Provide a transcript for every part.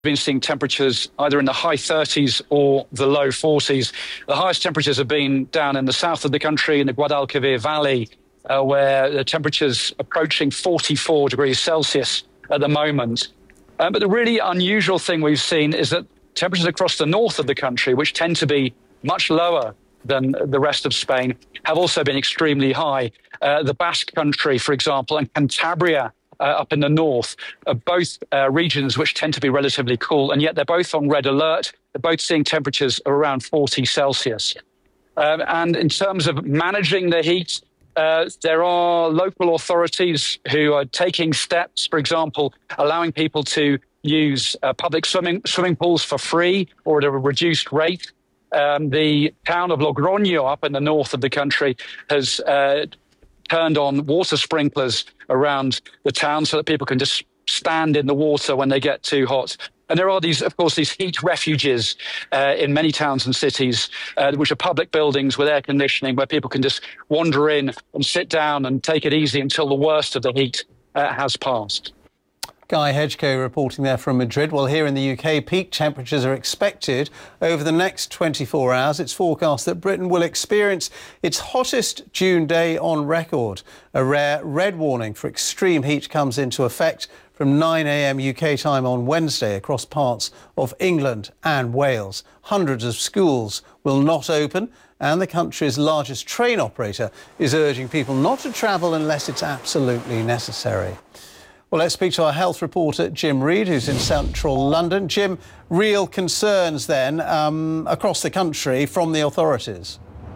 been seeing temperatures either in the high 30s or the low 40s. The highest temperatures have been down in the south of the country, in the Guadalquivir Valley, where the temperature's approaching 44 degrees Celsius at the moment. But the really unusual thing we've seen is that temperatures across the north of the country, which tend to be much lower than the rest of Spain, have also been extremely high. The Basque Country, for example, and Cantabria up in the north are both regions which tend to be relatively cool, and yet they're both on red alert. They're both seeing temperatures of around 40 Celsius. And in terms of managing the heat, there are local authorities who are taking steps, for example, allowing people to use public swimming pools for free or at a reduced rate. The town of Logroño up in the north of the country has turned on water sprinklers around the town so that people can just stand in the water when they get too hot. And there are these, of course, these heat refuges in many towns and cities, which are public buildings with air conditioning, where people can just wander in and sit down and take it easy until the worst of the heat has passed. Guy Hedgecoe reporting there from Madrid. Well, here in the UK, peak temperatures are expected over the next 24 hours. It's forecast that Britain will experience its hottest June day on record. A rare red warning for extreme heat comes into effect from 9 a.m. UK time on Wednesday across parts of England and Wales. Hundreds of schools will not open, and the country's largest train operator is urging people not to travel unless it's absolutely necessary. Well, let's speak to our health reporter, Jim Reid, who's in central London. Jim, real concerns then across the country from the authorities?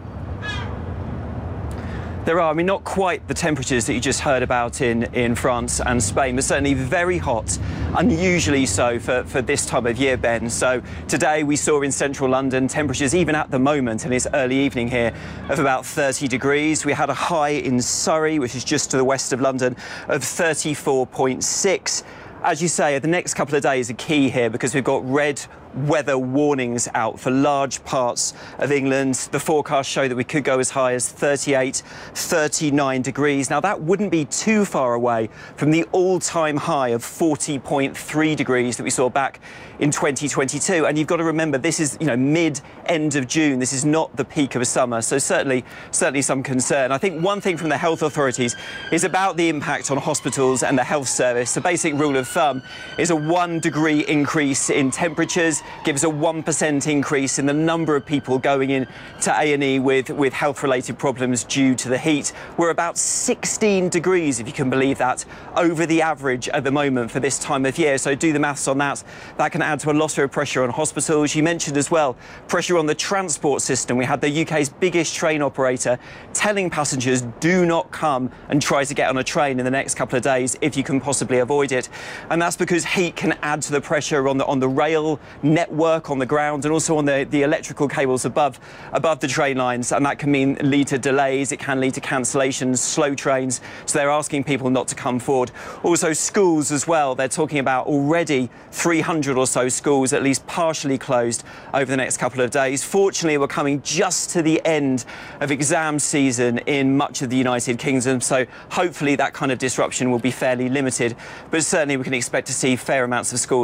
There are, not quite the temperatures that you just heard about in France and Spain, but certainly very hot, unusually so for this time of year, Ben. So today we saw in central London temperatures, even at the moment, and it's early evening here, of about 30 degrees. We had a high in Surrey, which is just to the west of London, of 34.6. As you say, the next couple of days are key here because we've got red weather warnings out for large parts of England. The forecasts show that we could go as high as 38, 39 degrees. Now, that wouldn't be too far away from the all-time high of 40.3 degrees that we saw back in 2022. And you've got to remember, this is, mid-end of June. This is not the peak of a summer. So certainly some concern. I think one thing from the health authorities is about the impact on hospitals and the health service. The basic rule of thumb is a 1 degree increase in temperatures gives a 1% increase in the number of people going in to A&E with health-related problems due to the heat. We're about 16 degrees, if you can believe that, over the average at the moment for this time of year. So do the maths on that. That can add to a lot of pressure on hospitals. You mentioned as well pressure on the transport system. We had the UK's biggest train operator telling passengers do not come and try to get on a train in the next couple of days if you can possibly avoid it. And that's because heat can add to the pressure on the rail network on the ground and also on the electrical cables above the train lines, and that can lead to delays. It can lead to cancellations, slow trains, so they're asking people not to come forward. Also schools as well, they're talking about already 300 or so schools at least partially closed over the next couple of days. Fortunately, we're coming just to the end of exam season in much of the United Kingdom, so hopefully that kind of disruption will be fairly limited, but certainly we can expect to see fair amounts of schools